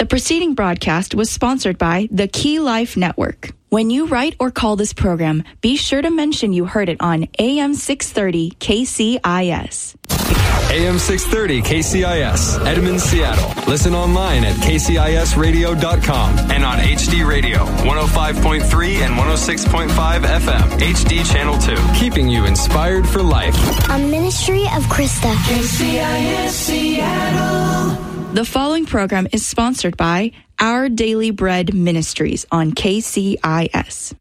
The preceding broadcast was sponsored by the Key Life Network. When you write or call this program, be sure to mention you heard it on AM 630 KCIS. AM 630 KCIS, Edmond, Seattle. Listen online at kcisradio.com and on HD Radio, 105.3 and 106.5 FM, HD Channel 2. Keeping you inspired for life. A ministry of Krista. KCIS Seattle. The following program is sponsored by Our Daily Bread Ministries on KCIS.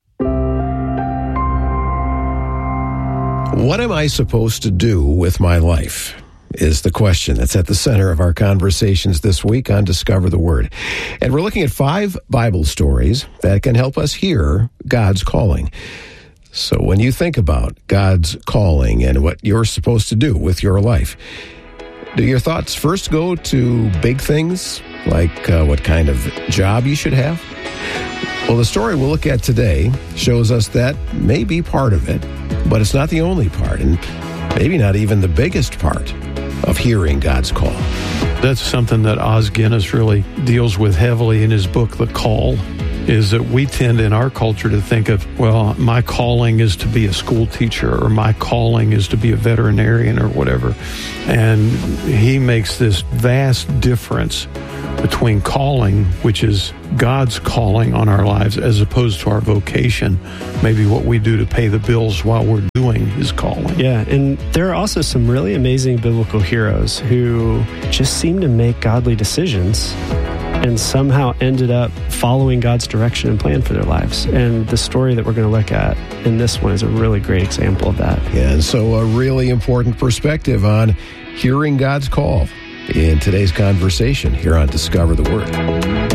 What am I supposed to do with my life? Is the question that's at the center of our conversations this week on Discover the Word. And we're looking at 5 Bible stories that can help us hear God's calling. So when you think about God's calling and what you're supposed to do with your life, do your thoughts first go to big things, like what kind of job you should have? Well, the story we'll look at today shows us that may be part of it, but it's not the only part, and maybe not even the biggest part of hearing God's call. That's something that Os Guinness really deals with heavily in his book, The Call, is that we tend in our culture to think of, well, my calling is to be a school teacher, or my calling is to be a veterinarian, or whatever. And he makes this vast difference between calling, which is God's calling on our lives, as opposed to our vocation, maybe what we do to pay the bills while we're doing his calling. Yeah, and there are also some really amazing biblical heroes who just seem to make godly decisions and somehow ended up following God's direction and plan for their lives. And the story that we're going to look at in this one is a really great example of that. Yeah, and so a really important perspective on hearing God's call in today's conversation here on Discover the Word.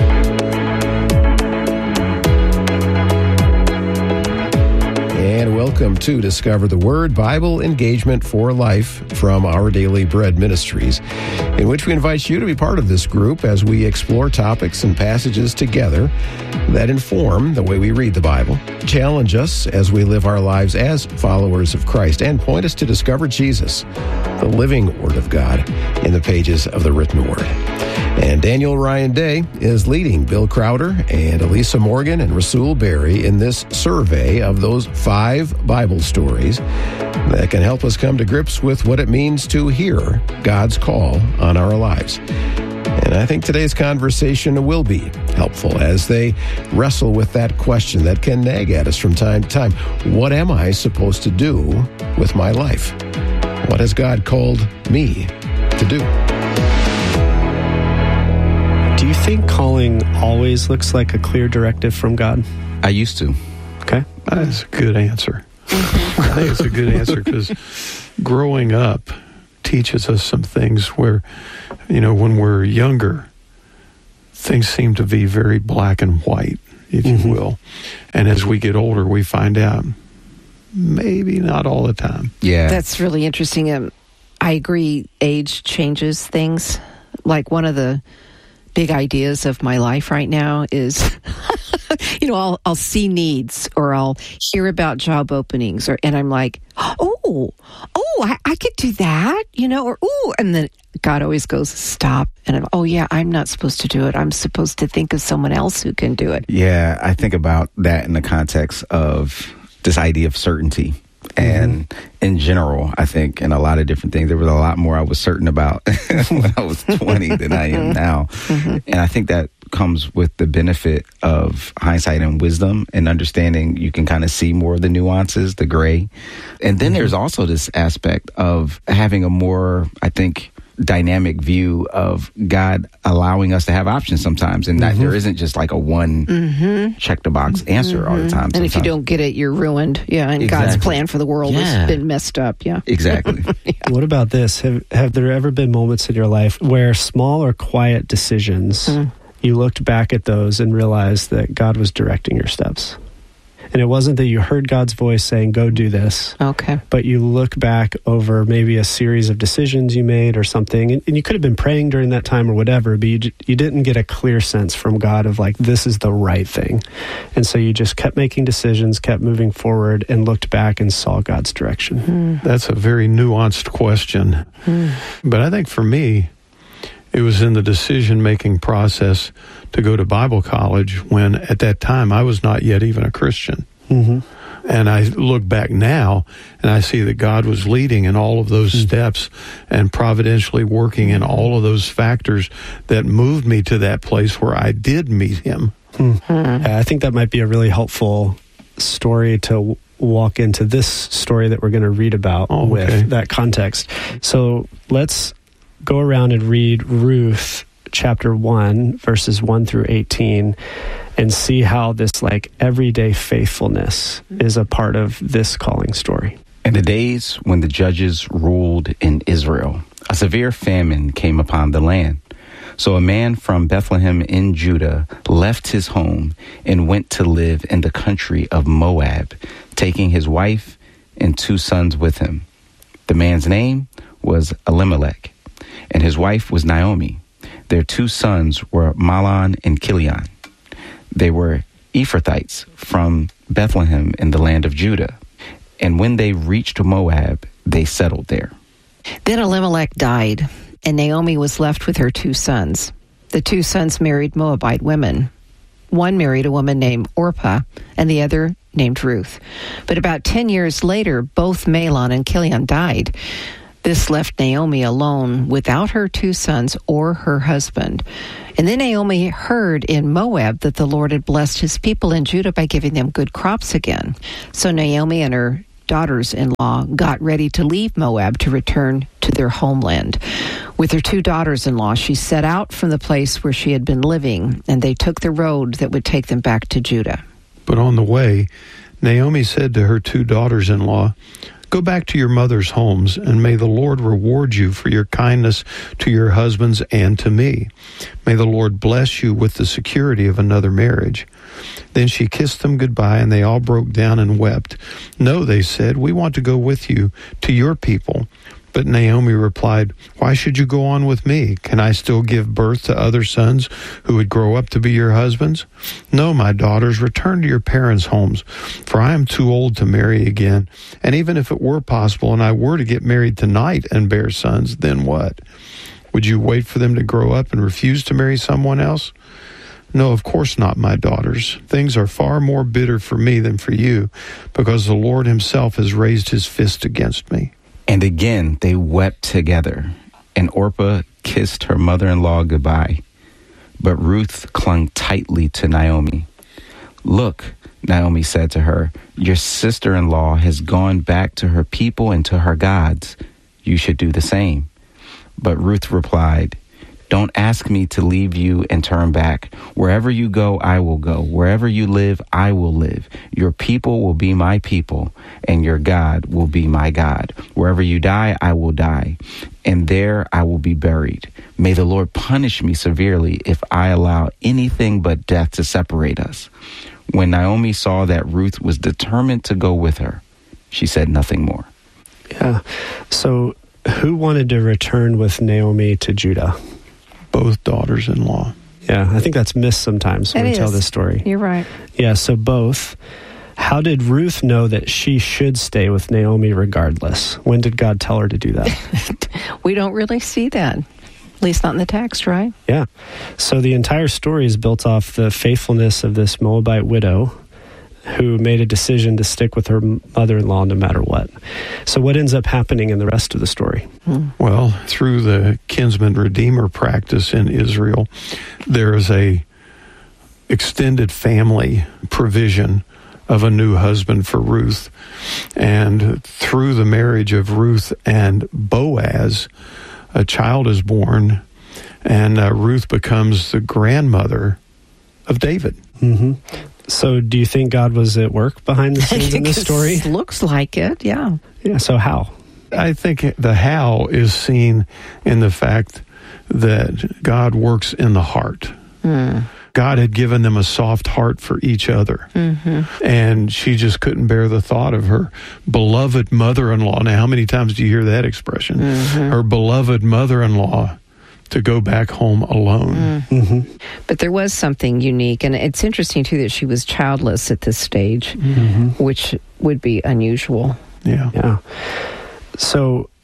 And welcome to Discover the Word, Bible Engagement for Life from Our Daily Bread Ministries, in which we invite you to be part of this group as we explore topics and passages together that inform the way we read the Bible, challenge us as we live our lives as followers of Christ, and point us to discover Jesus, the living Word of God, in the pages of the written Word. And Daniel Ryan Day is leading Bill Crowder and Elisa Morgan and Rasul Berry in this survey of those 5 Bible stories that can help us come to grips with what it means to hear God's call on our lives. And I think today's conversation will be helpful as they wrestle with that question that can nag at us from time to time. What am I supposed to do with my life? What has God called me to do? Do you think calling always looks like a clear directive from God? I used to. Okay. That's a good answer. I think it's a good answer because growing up teaches us some things where, when we're younger, things seem to be very black and white, if you will. And as we get older, we find out maybe not all the time. Yeah. That's really interesting. I agree, age changes things. Like one of the big ideas of my life right now is, I'll see needs, or I'll hear about job openings, and I'm like, I could do that, and then God always goes, stop. And I'm not supposed to do it. I'm supposed to think of someone else who can do it. Yeah, I think about that in the context of this idea of certainty. And in general, I think in a lot of different things, there was a lot more I was certain about when I was 20 than I am now. And I think that comes with the benefit of hindsight and wisdom and understanding. You can kind of see more of the nuances, the gray. And then there's also this aspect of having a more, I think, dynamic view of God allowing us to have options sometimes, and that there isn't just like a one check the box answer all the time. And if you don't get it, you're ruined. Yeah, and Exactly. God's plan for the world has been messed up. Yeah, Exactly. What about this? Have there ever been moments in your life where small or quiet decisions, you looked back at those and realized that God was directing your steps? And it wasn't that you heard God's voice saying, go do this. Okay. But you look back over maybe a series of decisions you made or something, and you could have been praying during that time or whatever, but you didn't get a clear sense from God of like, this is the right thing. And so you just kept making decisions, kept moving forward, and looked back and saw God's direction. That's a very nuanced question. But I think for me, it was in the decision-making process to go to Bible college when, at that time, I was not yet even a Christian. Mm-hmm. And I look back now, and I see that God was leading in all of those steps and providentially working in all of those factors that moved me to that place where I did meet him. I think that might be a really helpful story to walk into this story that we're going to read about with that context. So let's go around and read Ruth chapter 1, verses 1 through 18, and see how this like everyday faithfulness is a part of this calling story. In the days when the judges ruled in Israel, a severe famine came upon the land. So a man from Bethlehem in Judah left his home and went to live in the country of Moab, taking his wife and 2 sons with him. The man's name was Elimelech, and his wife was Naomi. Their 2 sons were Mahlon and Chilion. They were Ephrathites from Bethlehem in the land of Judah. And when they reached Moab, they settled there. Then Elimelech died, and Naomi was left with her 2 sons. The 2 sons married Moabite women. One married a woman named Orpah, and the other named Ruth. But about 10 years later, both Mahlon and Chilion died. This left Naomi alone without her 2 sons or her husband. And then Naomi heard in Moab that the Lord had blessed his people in Judah by giving them good crops again. So Naomi and her daughters-in-law got ready to leave Moab to return to their homeland. With her 2 daughters-in-law, she set out from the place where she had been living, and they took the road that would take them back to Judah. But on the way, Naomi said to her 2 daughters-in-law, "Go back to your mother's homes, and may the Lord reward you for your kindness to your husbands and to me. May the Lord bless you with the security of another marriage." Then she kissed them goodbye, and they all broke down and wept. "No," they said, "we want to go with you to your people." But Naomi replied, "Why should you go on with me? Can I still give birth to other sons who would grow up to be your husbands? No, my daughters, return to your parents' homes, for I am too old to marry again. And even if it were possible and I were to get married tonight and bear sons, then what? Would you wait for them to grow up and refuse to marry someone else? No, of course not, my daughters. Things are far more bitter for me than for you, because the Lord himself has raised his fist against me." And again they wept together, and Orpah kissed her mother-in-law goodbye. But Ruth clung tightly to Naomi. "Look," Naomi said to her, "your sister-in-law has gone back to her people and to her gods. You should do the same." But Ruth replied, "Don't ask me to leave you and turn back. Wherever you go, I will go. Wherever you live, I will live. Your people will be my people, and your God will be my God. Wherever you die, I will die, and there I will be buried. May the Lord punish me severely if I allow anything but death to separate us." When Naomi saw that Ruth was determined to go with her, she said nothing more. Yeah. So who wanted to return with Naomi to Judah? Both daughters-in-law. Yeah, I think that's missed sometimes when we tell this story. You're right. Yeah, so both. How did Ruth know that she should stay with Naomi regardless? When did God tell her to do that? We don't really see that, at least not in the text, right? Yeah. So the entire story is built off the faithfulness of this Moabite widow who made a decision to stick with her mother-in-law no matter what. So what ends up happening in the rest of the story? Well, through the kinsman redeemer practice in Israel, there is a extended family provision of a new husband for Ruth. And through the marriage of Ruth and Boaz, a child is born, and Ruth becomes the grandmother of David. Mm-hmm. So do you think God was at work behind the scenes in this story? It looks like it, yeah. Yeah, so how? I think the how is seen in the fact that God works in the heart. God had given them a soft heart for each other. And she just couldn't bear the thought of her beloved mother-in-law. Now, how many times do you hear that expression? Her beloved mother-in-law to go back home alone. But there was something unique, and it's interesting, too, that she was childless at this stage, which would be unusual. Yeah. So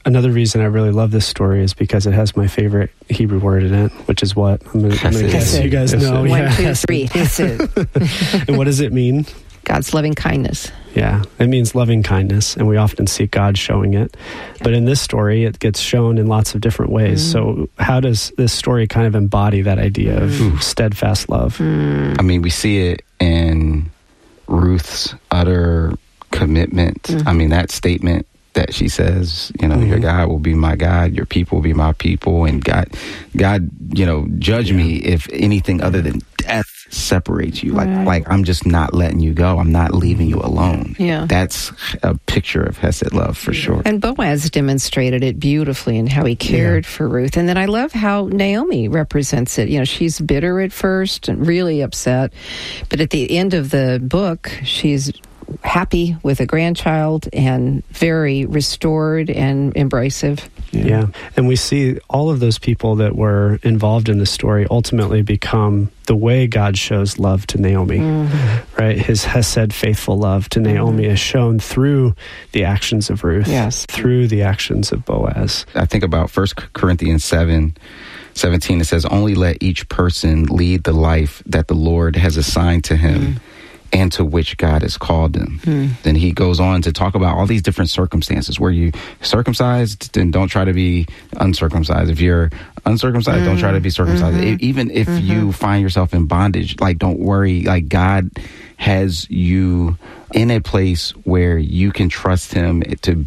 another reason I really love this story is because it has my favorite Hebrew word in it, which is what? I'm going to guess you guys know. 1, 2, 3, Hesed. And what does it mean? God's loving kindness. Yeah, it means loving kindness, and we often see God showing it. But in this story, it gets shown in lots of different ways. So how does this story kind of embody that idea of steadfast love? I mean, we see it in Ruth's utter commitment. I mean, that statement that she says, your God will be my God, your people will be my people, and God, judge me if anything other than death separates you. Like I'm just not letting you go. I'm not leaving you alone. Yeah. That's a picture of Hesed love for sure. And Boaz demonstrated it beautifully in how he cared for Ruth. And then I love how Naomi represents it. She's bitter at first and really upset. But at the end of the book, she's happy with a grandchild and very restored and embracive. Yeah. And we see all of those people that were involved in the story ultimately become the way God shows love to Naomi, right? His Hesed, faithful love to Naomi is shown through the actions of Ruth, through the actions of Boaz. I think about 1 Corinthians 7:17. It says, only let each person lead the life that the Lord has assigned to him and to which God has called them. Then he goes on to talk about all these different circumstances where you circumcised, then don't try to be uncircumcised. If you're uncircumcised, don't try to be circumcised. Even if you find yourself in bondage, don't worry. God has you in a place where you can trust him to